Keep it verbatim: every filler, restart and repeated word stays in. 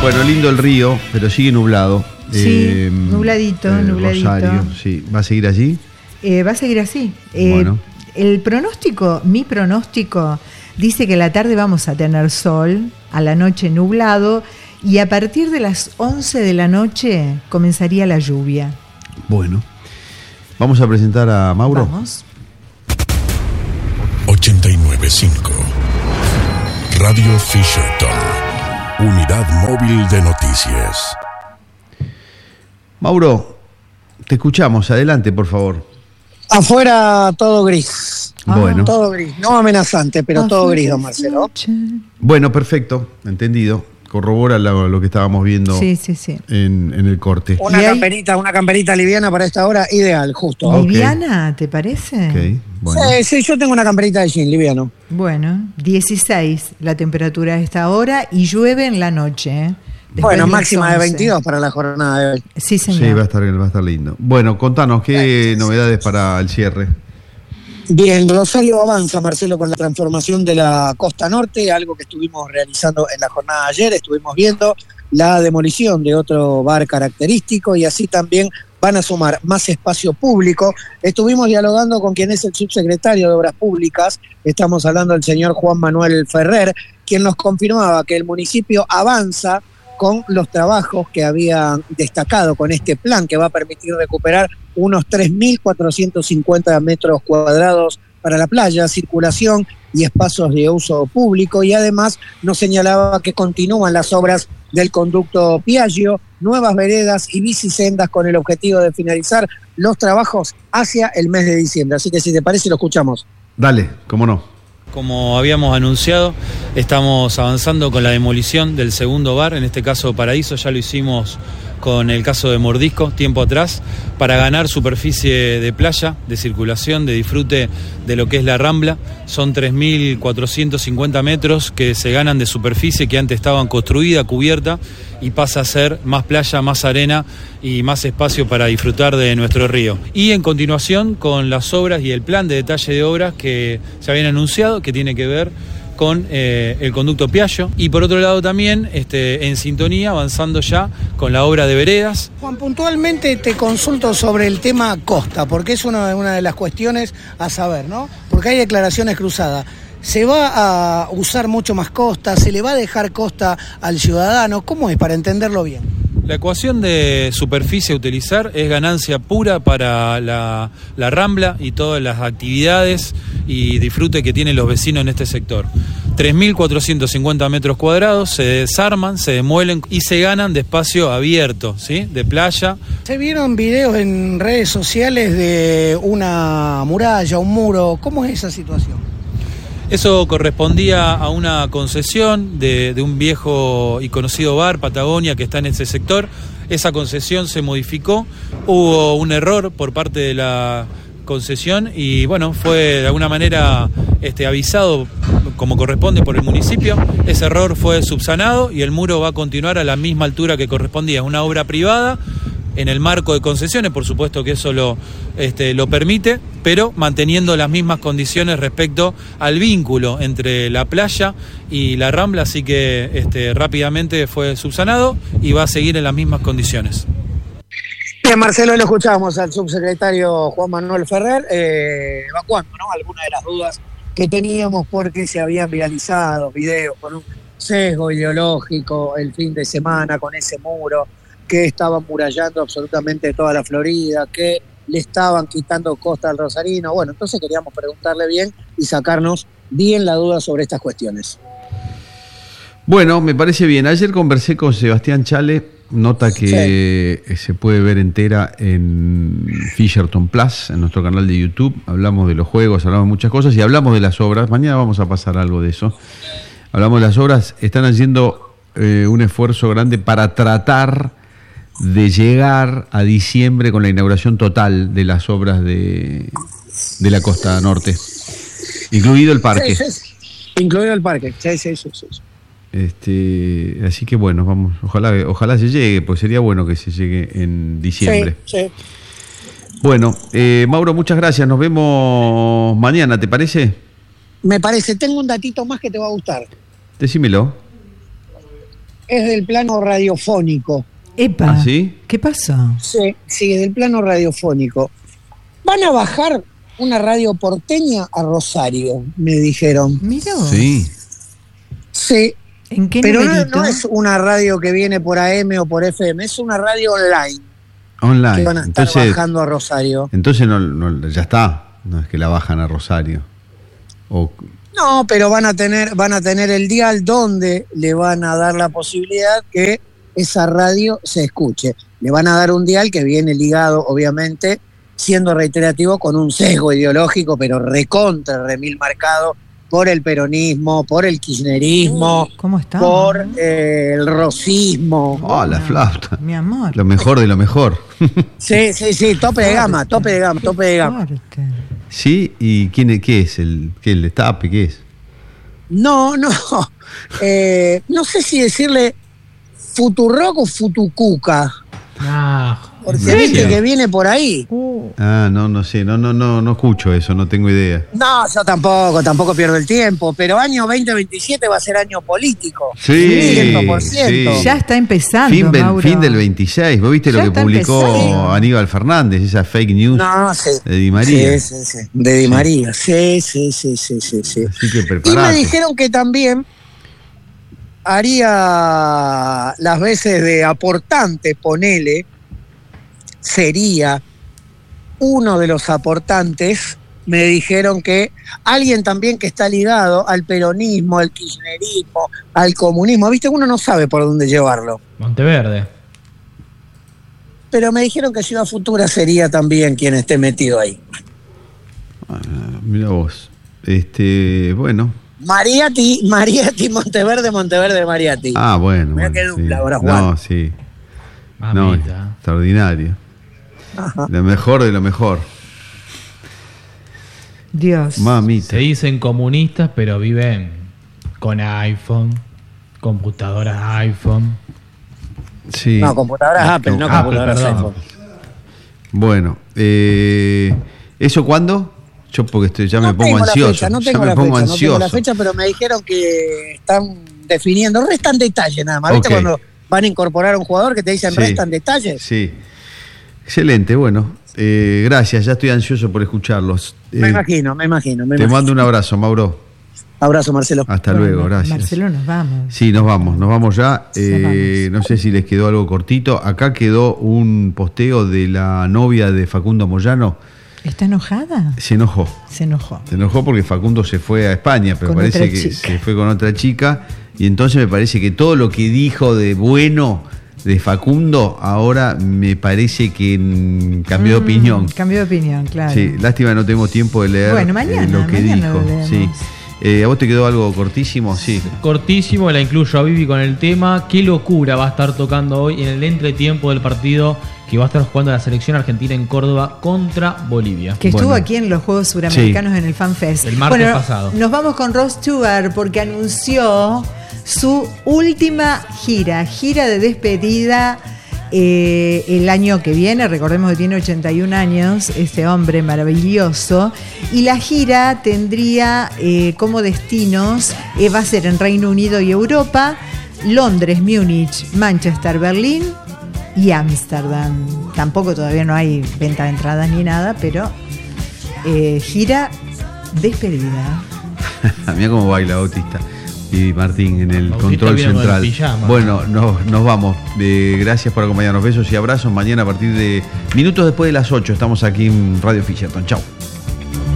Bueno, lindo el río, pero sigue nublado. Sí, eh, nubladito, eh, nubladito. Rosario, sí. ¿Va a seguir allí? Eh, va a seguir así. Eh, bueno. El pronóstico, mi pronóstico, dice que a la tarde vamos a tener sol, a la noche nublado, y a partir de las once de la noche comenzaría la lluvia. Bueno. Vamos a presentar a Mauro. Vamos. ochenta y nueve punto cinco Radio Fisherton. Unidad móvil de noticias. Mauro, te escuchamos. Adelante, por favor. Afuera todo gris. Bueno. Todo gris. No amenazante, pero todo gris, don Marcelo. Bueno, perfecto. Entendido. Corrobora lo, lo que estábamos viendo sí, sí, sí. En, en el corte. Una hay... camperita, una camperita liviana para esta hora, ideal, justo. ¿Liviana, okay. te parece? Okay, bueno. Sí, sí, yo tengo una camperita de jean, liviano. Bueno, dieciséis la temperatura a esta hora y llueve en la noche. ¿eh? Bueno, de máxima de veintidós para la jornada de hoy. Sí, señor. Sí, va a estar, va a estar lindo. Bueno, contanos, ¿qué sí, novedades sí. para el cierre? Bien, Rosario avanza, Marcelo, con la transformación de la costa norte, algo que estuvimos realizando en la jornada de ayer. Estuvimos viendo la demolición de otro bar característico y así también van a sumar más espacio público. Estuvimos dialogando con quien es el subsecretario de Obras Públicas, estamos hablando del señor Juan Manuel Ferrer, quien nos confirmaba que el municipio avanza con los trabajos que habían destacado con este plan que va a permitir recuperar unos tres mil cuatrocientos cincuenta metros cuadrados para la playa, circulación y espacios de uso público, y además nos señalaba que continúan las obras del conducto Piaggio, nuevas veredas y bicisendas con el objetivo de finalizar los trabajos hacia el mes de diciembre. Así que si te parece lo escuchamos. Dale, cómo no. Como habíamos anunciado, estamos avanzando con la demolición del segundo bar, en este caso Paraíso, ya lo hicimos con el caso de Mordisco tiempo atrás, para ganar superficie de playa, de circulación, de disfrute de lo que es la Rambla. Son tres mil cuatrocientos cincuenta metros que se ganan de superficie que antes estaban construida, cubierta, y pasa a ser más playa, más arena y más espacio para disfrutar de nuestro río. Y en continuación con las obras y el plan de detalle de obras que se habían anunciado, que tiene que ver con eh, el conducto Piaggio, y por otro lado también este, en sintonía avanzando ya con la obra de veredas. Juan, puntualmente te consulto sobre el tema costa, porque es una, una de las cuestiones a saber, ¿no? Porque hay declaraciones cruzadas. ¿Se va a usar mucho más costa? ¿Se le va a dejar costa al ciudadano? ¿Cómo es, para entenderlo bien? La ecuación de superficie a utilizar es ganancia pura para la, la Rambla y todas las actividades y disfrute que tienen los vecinos en este sector. tres mil cuatrocientos cincuenta metros cuadrados se desarman, se demuelen y se ganan de espacio abierto, ¿sí? De playa. Se vieron videos en redes sociales de una muralla, un muro. ¿Cómo es esa situación? Eso correspondía a una concesión de, de un viejo y conocido bar, Patagonia, que está en ese sector. Esa concesión se modificó, hubo un error por parte de la concesión y bueno, fue de alguna manera este, avisado como corresponde por el municipio. Ese error fue subsanado y el muro va a continuar a la misma altura que correspondía. Es una obra privada en el marco de concesiones, por supuesto que eso lo, este, lo permite, pero manteniendo las mismas condiciones respecto al vínculo entre la playa y la Rambla, así que este, rápidamente fue subsanado y va a seguir en las mismas condiciones. Bien, Marcelo, lo escuchamos al subsecretario Juan Manuel Ferrer, eh, evacuando, ¿no?, algunas de las dudas que teníamos porque se habían viralizado videos con un sesgo ideológico el fin de semana con ese muro, que estaban murallando absolutamente toda la Florida, que le estaban quitando costa al rosarino. Bueno, entonces queríamos preguntarle bien y sacarnos bien la duda sobre estas cuestiones. Bueno, me parece bien. Ayer conversé con Sebastián Chale, nota que sí. se puede ver entera en Fisherton Plus, en nuestro canal de YouTube. Hablamos de los juegos, hablamos de muchas cosas y hablamos de las obras. Mañana vamos a pasar algo de eso. Hablamos de las obras. Están haciendo eh, un esfuerzo grande para tratar de llegar a diciembre con la inauguración total de las obras de, de la costa norte, incluido el parque. Sí, sí, sí. Incluido el parque, sí, sí, sí, sí. Este, así que bueno, vamos, ojalá, ojalá se llegue, pues sería bueno que se llegue en diciembre. Sí, sí. Bueno, eh, Mauro, muchas gracias, nos vemos mañana, ¿te parece? Me parece, tengo un datito más que te va a gustar. Decímelo. es del plano radiofónico. Epa, ¿Ah, sí? ¿Qué pasó? Sí, sí, del plano radiofónico. Van a bajar una radio porteña a Rosario, me dijeron. Mira vos. Sí. Sí, ¿En qué pero no, numerito? no es una radio que viene por A M o por F M, es una radio online Online. que van a estar Entonces, bajando a Rosario. entonces no, no- ya está. No es que la bajan a Rosario. O, No, pero van a tener, van a tener el dial donde le van a dar la posibilidad que esa radio se escuche. Le van a dar un dial que viene ligado, obviamente, siendo reiterativo, con un sesgo ideológico, pero recontra, remil marcado, por el peronismo, por el kirchnerismo, ¿Cómo está? por eh, el rosismo. oh, la flauta. Mi amor. Lo mejor de lo mejor. Sí, sí, sí, tope de gama, tope de gama, tope de gama. Fuerte. Sí, ¿y quién es, qué es? ¿El, qué, el destape? ¿Qué es? No, no, eh, no sé si decirle Futurock o Futucuca, Ah, porque ¿En viste serio? que viene por ahí. Uh, Ah, no, no sé, no, no, no, no escucho eso, no tengo idea. No, yo tampoco, tampoco pierdo el tiempo, pero año veinte veintisiete va a ser año político. Sí, cien por ciento. sí. ya está empezando, Fin, del- Mauro. fin del veintiséis, ¿vos viste Ya lo que está publicó empezando. Aníbal Fernández, esa fake news No, sí. de Di María? Sí, sí, sí. De Di María. Sí, sí, sí, sí, sí, sí. Así que Y me preparate. dijeron que también haría las veces de aportante, ponele, sería uno de los aportantes. Me dijeron que alguien también que está ligado al peronismo, al kirchnerismo, al comunismo. Viste, uno no sabe por dónde llevarlo. Monteverde. Pero me dijeron que Ciudad Futura sería también quien esté metido ahí. Ah, mira vos. Este, bueno. Mariatti, Mariatti, Monteverde, Monteverde, Mariatti. Ah, bueno. Mirá bueno, qué dupla sí. ahora, Juan. No, sí. No, Mamita. extraordinario. Ajá. Lo mejor de lo mejor. Dios. Mamita. Se dicen comunistas, pero viven con iPhone, computadoras iPhone. Sí. No, computadoras Apple, no Apple, computadoras perdón. iPhone. Bueno, eh, ¿eso cuándo? Yo porque estoy, ya me No pongo tengo la ansioso. fecha, no ya tengo me la pongo fecha, no tengo ansioso. la fecha, pero me dijeron que están definiendo, restan detalles nada más. ¿Viste Ok. cuando van a incorporar a un jugador que te dicen Sí. restan detalles? Sí. Excelente, bueno. eh, gracias, ya estoy ansioso por escucharlos. Me Eh, imagino, me imagino. Me te imagino. mando un abrazo, Mauro. Abrazo, Marcelo. Hasta Bueno, luego, gracias. Marcelo, nos vamos. Sí, nos vamos, nos vamos ya. Nos Eh, no sé si les quedó algo cortito. Acá quedó un posteo de la novia de Facundo Moyano. ¿Está enojada? Se enojó. Se enojó. Se enojó porque Facundo se fue a España, pero Con parece otra que chica. se fue con otra chica. Y entonces me parece que todo lo que dijo de bueno de Facundo, ahora me parece que mm, cambió de Mm, opinión. Cambió de opinión, claro. Sí, lástima que no tenemos tiempo de leer Bueno, eh, mañana, lo que mañana dijo. lo leemos. Sí. Eh, ¿A vos te quedó algo cortísimo? Sí. Cortísimo, la incluyo a Vivi con el tema. Qué locura va a estar tocando hoy en el entretiempo del partido que va a estar jugando la selección argentina en Córdoba contra Bolivia. Que estuvo Bueno. aquí en los Juegos Suramericanos en el FanFest. El martes bueno, pasado. Nos vamos con Rod Stewart porque anunció su última gira, gira de despedida eh, el año que viene. Recordemos que tiene ochenta y un años, este hombre maravilloso. Y la gira tendría eh, como destinos, eh, va a ser en Reino Unido y Europa, Londres, Múnich, Manchester, Berlín y Ámsterdam. Tampoco todavía no hay venta de entradas ni nada, pero eh, gira despedida. Mira cómo baila Bautista y Martín en el Bautista control viene con el central. pijama. Bueno, nos, nos vamos. Eh, gracias por acompañarnos. Besos y abrazos. Mañana a partir de minutos después de las ocho estamos aquí en Radio Fisherton. Chau.